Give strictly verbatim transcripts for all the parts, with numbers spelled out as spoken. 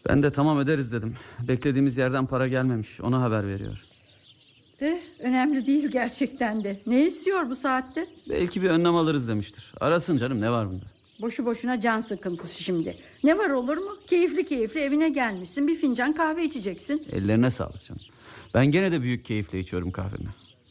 Ben de tamam öderiz dedim. Beklediğimiz yerden para gelmemiş. Ona haber veriyor. Eh, önemli değil gerçekten de. Ne istiyor bu saatte? Belki bir önlem alırız demiştir. Arasın canım, ne var bunda? Boşu boşuna can sıkıntısı şimdi. Ne var olur mu? Keyifli keyifli evine gelmişsin. Bir fincan kahve içeceksin. Ellerine sağlık canım. Ben gene de büyük keyifle içiyorum kahvemi.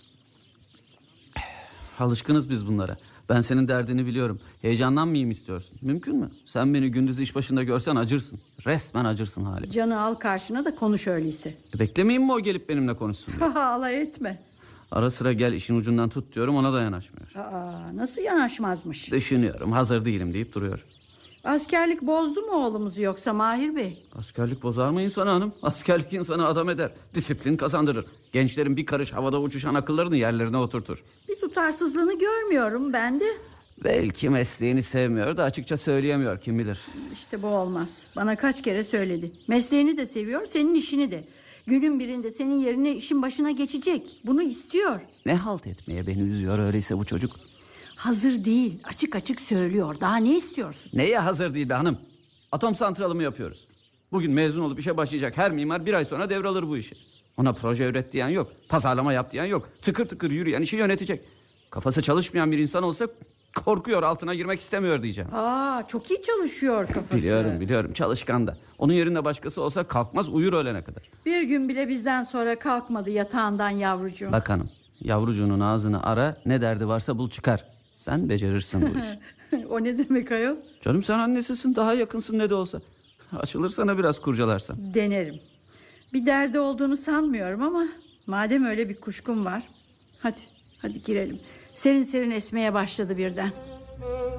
Alışkınız biz bunlara. Ben senin derdini biliyorum. Heyecanlanmayayım istiyorsun. Mümkün mü? Sen beni gündüz iş başında görsen acırsın. Resmen acırsın hali. Canı al karşına da konuş öyleyse. E beklemeyeyim mi o gelip benimle konuşsun diye? Alay etme. Ara sıra gel işin ucundan tut diyorum, ona da yanaşmıyor. Aa, nasıl yanaşmazmış? Düşünüyorum, hazır değilim deyip duruyor. Askerlik bozdu mu oğlumuzu yoksa Mahir Bey? Askerlik bozar mı insanı hanım? Askerlik insanı adam eder. Disiplin kazandırır. Gençlerin bir karış havada uçuşan akıllarını yerlerine oturtur. Bir tutarsızlığını görmüyorum ben de. Belki mesleğini sevmiyor da açıkça söyleyemiyor, kim bilir. İşte bu olmaz. Bana kaç kere söyledi. Mesleğini de seviyor, senin işini de. Günün birinde senin yerine işin başına geçecek. Bunu istiyor. Ne halt etmeye beni üzüyor öyleyse bu çocuk. Hazır değil, açık açık söylüyor. Daha ne istiyorsun? Neye hazır değil be hanım? Atom santralı mı yapıyoruz? Bugün mezun olup işe başlayacak her mimar bir ay sonra devralır bu işi. Ona proje üret diyen yok, pazarlama yap diyen yok. Tıkır tıkır yürüyen işi yönetecek. Kafası çalışmayan bir insan olsa korkuyor, altına girmek istemiyor diyeceğim. Aa, çok iyi çalışıyor kafası. Biliyorum biliyorum, çalışkan da. Onun yerinde başkası olsa kalkmaz, uyur öğlene kadar. Bir gün bile bizden sonra kalkmadı yatağından yavrucuğum. Bak hanım, yavrucuğunun ağzını ara, ne derdi varsa bul çıkar. Sen becerirsin bu işi. O ne demek ayol? Canım sen annesisin, daha yakınsın ne de olsa. Açılır sana biraz kurcalarsan. Denerim. Bir derdi olduğunu sanmıyorum ama madem öyle bir kuşkum var. Hadi hadi girelim. Serin serin esmeye başladı birden.